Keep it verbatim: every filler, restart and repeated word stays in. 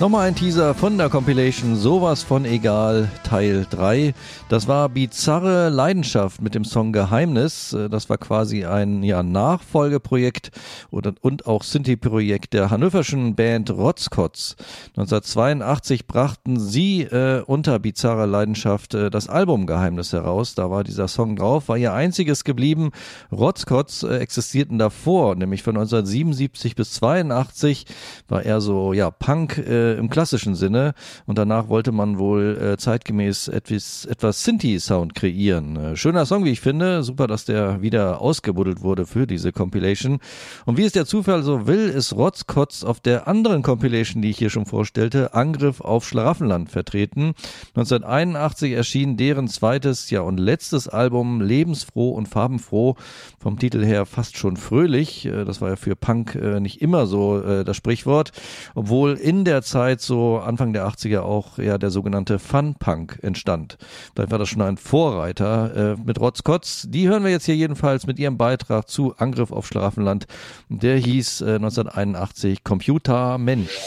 Nochmal ein Teaser von der Compilation Sowas von Egal Teil drei. Das war Bizarre Leidenschaft mit dem Song Geheimnis. Das war quasi ein ja, Nachfolgeprojekt oder, und auch Synthie-Projekt der hannoverschen Band Rotzkotz. neunzehnhundertzweiundachtzig brachten sie äh, unter Bizarre Leidenschaft äh, das Album Geheimnis heraus. Da war dieser Song drauf, war ihr einziges geblieben. Rotzkotz äh, existierten davor, nämlich von neunzehnhundertsiebenundsiebzig bis zweiundachtzig war eher so ja Punk äh, im klassischen Sinne und danach wollte man wohl äh, zeitgemäß etwas, etwas Synthie-Sound kreieren. Äh, schöner Song, wie ich finde. Super, dass der wieder ausgebuddelt wurde für diese Compilation. Und wie es der Zufall so will, ist Rotzkotz auf der anderen Compilation, die ich hier schon vorstellte, Angriff auf Schlaraffenland vertreten. neunzehnhunderteinundachtzig erschien deren zweites, ja und letztes Album Lebensfroh und farbenfroh. Vom Titel her fast schon fröhlich. Äh, das war ja für Punk äh, nicht immer so äh, das Sprichwort. Obwohl in der Zeit so Anfang der achtziger auch ja der sogenannte Fun-Punk entstand. Vielleicht war das schon ein Vorreiter äh, mit Rotzkotz. Die hören wir jetzt hier jedenfalls mit ihrem Beitrag zu Angriff auf Schlaraffenland. Der hieß äh, neunzehnhunderteinundachtzig Computer Mensch.